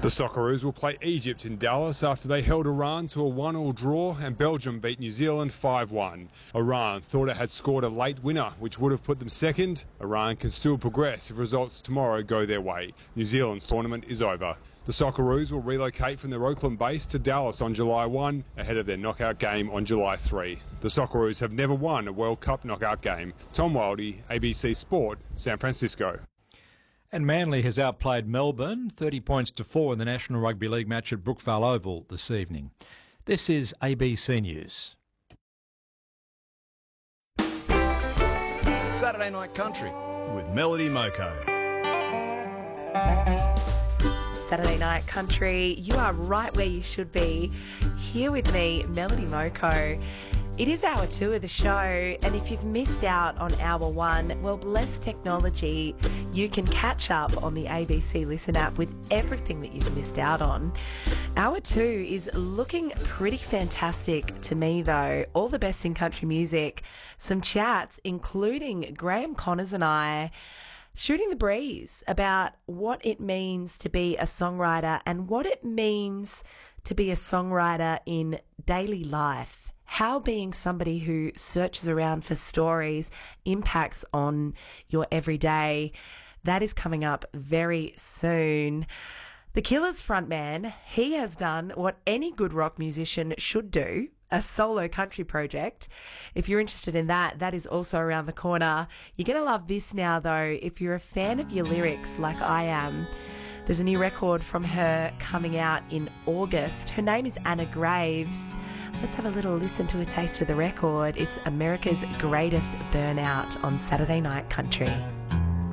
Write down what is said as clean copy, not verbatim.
The Socceroos will play Egypt in Dallas after they held Iran to a 1-1 draw and Belgium beat New Zealand 5-1. Iran thought it had scored a late winner, which would have put them second. Iran can still progress if results tomorrow go their way. New Zealand's tournament is over. The Socceroos will relocate from their Oakland base to Dallas on July 1, ahead of their knockout game on July 3. The Socceroos have never won a World Cup knockout game. Tom Wildey, ABC Sport, San Francisco. And Manly has outplayed Melbourne 30-4 in the National Rugby League match at Brookvale Oval this evening. This is ABC News. Saturday Night Country with Melody Moko. Saturday Night Country, you are right where you should be. Here with me, Melody Moko. It is hour 2 of the show, and if you've missed out on hour 1, well, bless technology, you can catch up on the ABC Listen app with everything that you've missed out on. Hour 2 is looking pretty fantastic to me, though. All the best in country music, some chats, including Graham Connors and I, shooting the breeze about what it means to be a songwriter and what it means to be a songwriter in daily life. How being somebody who searches around for stories impacts on your everyday. That is coming up very soon. The Killers frontman, he has done what any good rock musician should do, a solo country project. If you're interested in that, that is also around the corner. You're going to love this now, though. If you're a fan of your lyrics like I am, there's a new record from her coming out in August. Her name is Anna Graves. Let's have a little listen to a taste of the record. It's America's Greatest Burnout on Saturday Night Country.